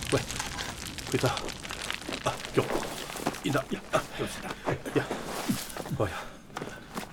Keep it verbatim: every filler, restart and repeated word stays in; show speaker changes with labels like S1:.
S1: 喂，鬼子，啊，有，一打，呀，啊，就是的，呀，哎呀。